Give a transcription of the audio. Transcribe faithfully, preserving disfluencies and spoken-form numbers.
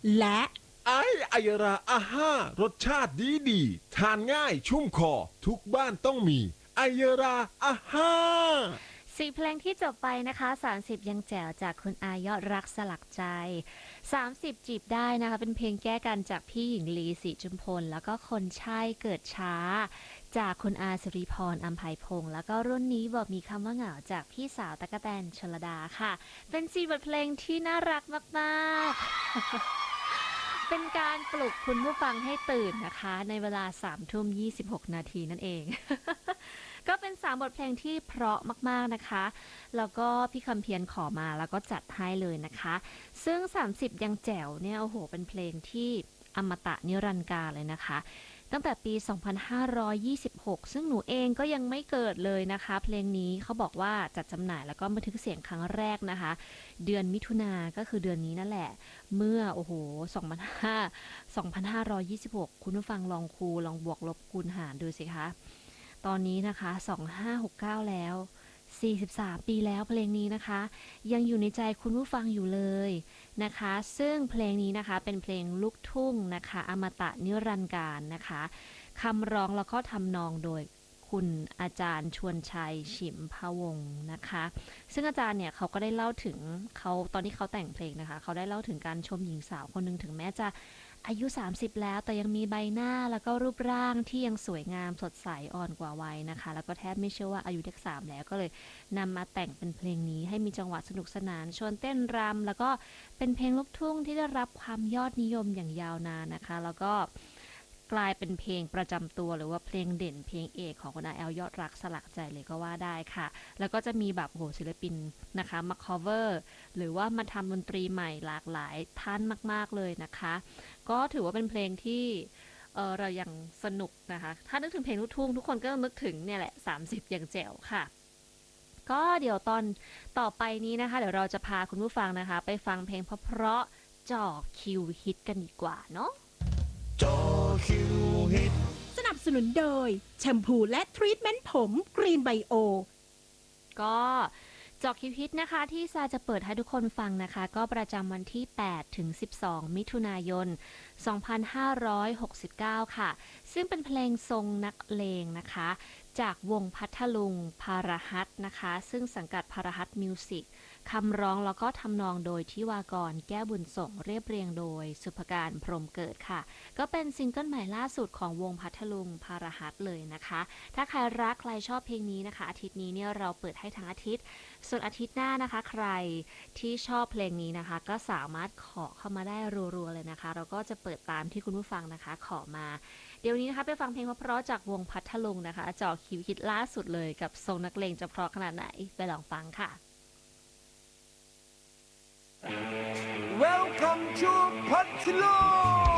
และไอไอราอาห้ารสชาติดีดีทานง่ายชุ่มคอทุกบ้านต้องมีไอราอาห้าสี่เพลงที่จบไปนะคะสามสิบยังแจ๋วจากคุณอายอดรักสลักใจสามสิบจีบได้นะคะเป็นเพลงแก้กันจากพี่หญิงลีศรีจุมพลแล้วก็คนใช่เกิดช้าจากคุณอาสิริพรอัมไพพงศ์แล้วก็รุ่นนี้บอกมีคำว่าเหงาจากพี่สาวตะกะแตนชลดาค่ะเป็นสี่บทเพลงที่น่ารักมากๆ เป็นการปลุกคุณผู้ฟังให้ตื่นนะคะในเวลาสามทุ่มยี่สิบหกนาทีนั่นเอง ก็เป็นสามบทเพลงที่เพราะมากๆนะคะแล้วก็พี่คำเพียรขอมาแล้วก็จัดให้เลยนะคะซึ่งสามสิบยังแจ๋วเนี่ยโอ้โหเป็นเพลงที่อมตะนิรันดร์กาลเลยนะคะตั้งแต่ปีสองพันห้าร้อยยี่สิบหกซึ่งหนูเองก็ยังไม่เกิดเลยนะคะเพลงนี้เขาบอกว่าจัดจำหน่ายแล้วก็บันทึกเสียงครั้งแรกนะคะเดือนมิถุนาก็คือเดือนนี้นั่นแหละเมื่อโอ้โหสองพันห้าร้อยยี่สิบหกคุณผู้ฟังลองคูณลองบวกลบคูณหารดูสิคะตอนนี้นะคะสองพันห้าร้อยหกสิบเก้าแล้วสี่สิบสามปีแล้วเพลงนี้นะคะยังอยู่ในใจคุณผู้ฟังอยู่เลยนะคะซึ่งเพลงนี้นะคะเป็นเพลงลูกทุ่งนะคะอมตะนิรันดร์กาลนะคะคำร้องแล้วก็ทำนองโดยคุณอาจารย์ชวนชัยฉิมพวงศ์นะคะซึ่งอาจารย์เนี่ยเขาก็ได้เล่าถึงเขาตอนที่เขาแต่งเพลงนะคะเขาได้เล่าถึงการชมหญิงสาวคนหนึ่งถึงแม้จะอายุสามสิบแล้วแต่ยังมีใบหน้าแล้วก็รูปร่างที่ยังสวยงามสดใสอ่อนกว่าวัยนะคะแล้วก็แทบไม่เชื่อว่าอายุเลขสามแล้วก็เลยนำมาแต่งเป็นเพลงนี้ให้มีจังหวะสนุกสนานชวนเต้นรำแล้วก็เป็นเพลงลูกทุ่งที่ได้รับความยอดนิยมอย่างยาวนานนะคะแล้วก็กลายเป็นเพลงประจำตัวหรือว่าเพลงเด่นเพลงเอกของคุณอาแอลยอดรักสลักใจเลยก็ว่าได้ค่ะแล้วก็จะมีแบบโหศิลปินนะคะมา cover หรือว่ามาทำดนตรีใหม่หลากหลายท่านมากๆเลยนะคะก็ถือว่าเป็นเพลงที่เออเรายังสนุกนะคะถ้านึกถึงเพลงลูกทุ่งทุกคนก็นึกถึงเนี่ยแหละสามสิบอย่างแจ๋วค่ะก็เดี๋ยวตอนต่อไปนี้นะคะเดี๋ยวเราจะพาคุณผู้ฟังนะคะไปฟังเพลงเพราะๆจ่อคิวฮิตกันดีกว่าเนาะจอคิวฮิตสนับสนุนโดยแชมพูและทรีทเมนต์ผมกรีนไบโอก็จอคิวฮิตนะคะที่ซาจะเปิดให้ทุกคนฟังนะคะก็ประจำวันที่แปดถึงสิบสองมิถุนายนสองพันห้าร้อยหกสิบเก้าค่ะซึ่งเป็นเพลงทรงนักเลงนะคะจากวงพัทลุงพารหัสนะคะซึ่งสังกัดพารหัสมิวสิกคำร้องแล้วก็ทำนองโดยทิวากรแก้วบุญส่งเรียบเรียงโดยสุภการพรหมเกิดค่ะก็เป็นซิงเกิลใหม่ล่าสุดของวงพัทลุงพารหัสเลยนะคะถ้าใครรักใครชอบเพลงนี้นะคะอาทิตย์นี้เนี่ยเราเปิดให้ทั้งอาทิตย์ส่วนอาทิตย์หน้านะคะใครที่ชอบเพลงนี้นะคะก็สามารถขอเข้ามาได้รัวๆเลยนะคะเราก็จะเปิดตามที่คุณผู้ฟังนะคะขอมาเดี๋ยวนี้นะคะไปฟังเพลงเพราะๆจากวงพัทลุงนะคะจ่อคิวฮิตล่าสุดเลยกับทรงนักเลงจะเพราะขนาดไหนไปลองฟังค่ะ Welcome to พัทลุง